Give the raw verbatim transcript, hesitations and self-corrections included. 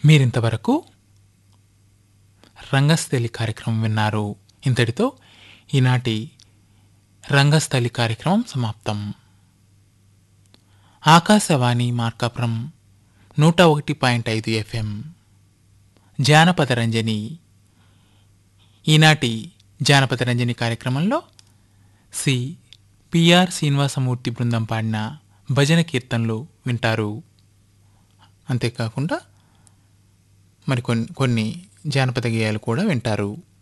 మీరింతవరకు రంగస్థలి కార్యక్రమం విన్నారు. ఇంతటితో ఈనాటి రంగస్థలి కార్యక్రమం సమాప్తం. ఆకాశవాణి మార్కాపురం నూట ఒకటి పాయింట్ ఐదు ఎఫ్ఎం జానపద రంజని. ఈనాటి జానపద రంజని కార్యక్రమంలో సి పిఆర్ శ్రీనివాసమూర్తి బృందం పాడిన భజన కీర్తనలు వింటారు. అంతేకాకుండా మరికొన్ని కొన్ని జానపద గేయాలు కూడా వింటారు.